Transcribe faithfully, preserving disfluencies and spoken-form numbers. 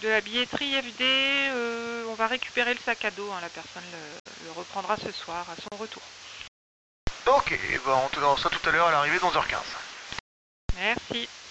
de la billetterie F D, euh, on va récupérer le sac à dos, hein, la personne le, le reprendra ce soir à son retour. Ok, bah on te donnera ça tout à l'heure à l'arrivée de onze heures quinze. Merci.